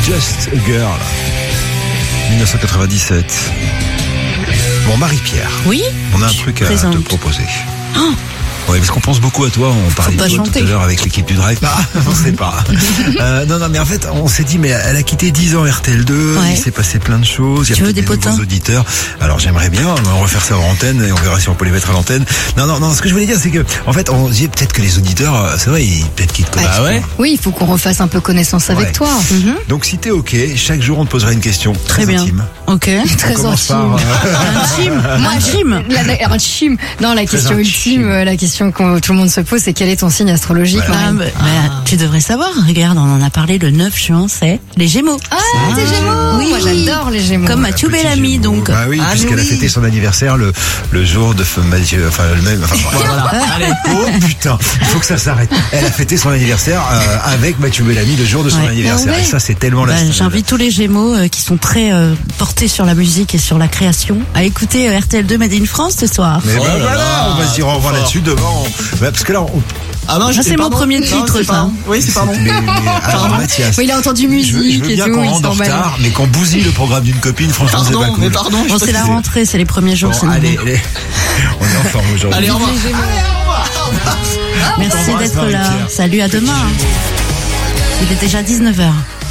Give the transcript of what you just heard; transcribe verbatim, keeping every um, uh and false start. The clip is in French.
Just a Girl. dix-neuf cent quatre-vingt-dix-sept. Bon, Marie-Pierre. Oui. On a un truc à présente. te proposer. Oh. Oui, parce qu'on pense beaucoup à toi. On parlait de toi chanter. tout à l'heure avec l'équipe du Drive. Ah, on sait pas. euh, non, non, mais en fait, on s'est dit, mais elle a quitté dix ans R T L deux. Ouais. Il s'est passé plein de choses. Il y a Tu veux peut-être des des potins nouveaux auditeurs. Alors, j'aimerais bien. On va refaire ça en antenne et on verra si on peut les mettre à l'antenne. Non, non, non. Ce que je voulais dire, c'est que, en fait, on dit peut-être que les auditeurs, c'est vrai, ils, peut-être qu'ils te connaissent. Ah ouais. Oui, il faut qu'on refasse un peu connaissance avec Ouais. toi. Mm-hmm. Donc, si t'es OK, chaque jour, on te posera une question. Très bien. Intime. Ok. Très On commence intime. par, euh, Un chim. Un chim. La, la- un chim. Non, la question intime. ultime, euh, la question que tout le monde se pose, c'est quel est ton signe astrologique, Ouais. Ah, Marine bah, bah, tu devrais savoir. Regarde, on en a parlé le neuf juin, c'est les Gémeaux. Ah, t'es Gémeaux. Oui. Moi, j'adore les Gémeaux. Comme Mathieu Petit Bellamy, Gémeaux. donc. Bah oui, Ah, puisqu'elle mais a oui. fêté son anniversaire le, le jour de f- Mathieu, enfin le même, enfin, Voilà. Allez. oh putain, il faut que ça s'arrête. Elle a fêté son anniversaire euh, avec Mathieu Bellamy le jour de son Ouais. anniversaire. Ah ouais. Et ça, c'est tellement la Bah, star. j'invite tous les Gémeaux euh, qui sont très euh, portés sur la musique et sur la création à écouter euh, R T L deux Made in France ce soir. Mais Oh bah, là voilà, là, on va se dire au revoir fort. là-dessus devant. Bah, parce que là, on... Ah non, Ah, je- c'est pardon. mon premier Non, titre, c'est ça. pardon. Oui, c'est pardon. Mais, mais, alors, Mathias, Mais il a entendu je veux, musique je veux et bien tout, qu'on il rentre en s'emballe. retard, mais qu'on bousille le programme d'une copine, franchement, c'est pas Pardon, cool. mais pardon. je Bon, sais c'est pas la si rentrée, c'est les premiers jours. Bon, c'est allez, normal. allez, on est en forme aujourd'hui. Allez, au revoir. Merci t'embrasse, d'être là. Marie-Pierre. Salut, à demain. Il est déjà dix-neuf heures.